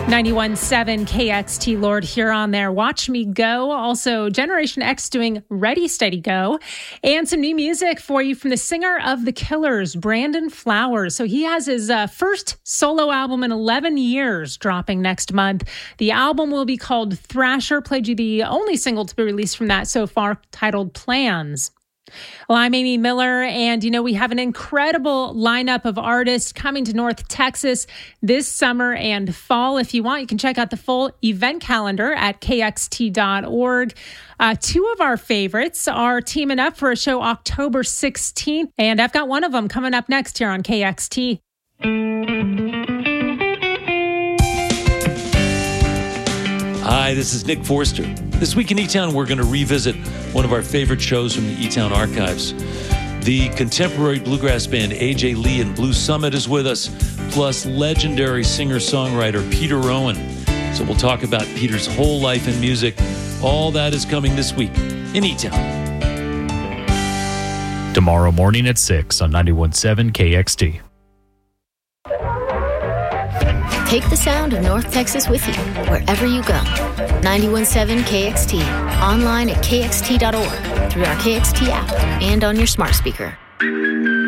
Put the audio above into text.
91.7 KXT, Lord Huron there. Watch Me Go. Also, Generation X doing Ready, Steady, Go. And some new music for you from the singer of The Killers, Brandon Flowers. So he has his first solo album in 11 years dropping next month. The album will be called Thrasher. Played you the only single to be released from that so far, titled Plans. Well, I'm Amy Miller, and we have an incredible lineup of artists coming to North Texas this summer and fall. If you want, you can check out the full event calendar at kxt.org. Two of our favorites are teaming up for a show October 16th, and I've got one of them coming up next here on KXT. Hi, this is Nick Forster. This week in E-Town, we're going to revisit one of our favorite shows from the E-Town archives. The contemporary bluegrass band A.J. Lee and Blue Summit is with us, plus legendary singer-songwriter Peter Rowan. So we'll talk about Peter's whole life in music. All that is coming this week in E-Town. Tomorrow morning at 6 on 91.7 KXT. Take the sound of North Texas with you wherever you go. 91.7 KXT, online at kxt.org, through our KXT app, and on your smart speaker.